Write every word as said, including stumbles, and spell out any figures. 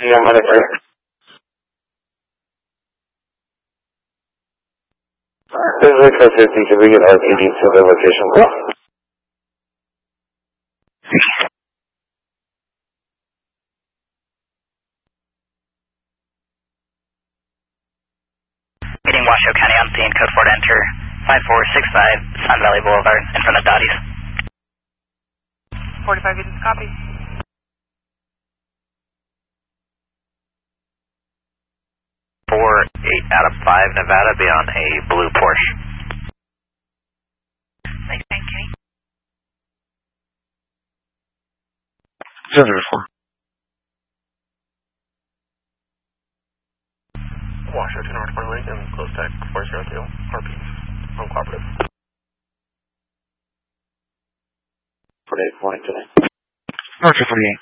Yeah, motherfucker. This is X fifty, could we get R P D to the location? Meeting Washoe County on scene, code four to enter five four six five Sun Valley Boulevard in front of Dottie's. forty-five units, copy. four eight out of five Nevada, be on a blue Porsche. Thanks, thank you. zero four. Washoe to North Point Lake and close tech four zero two, R P, uncooperative. forty-eight, forty today. North forty-eight.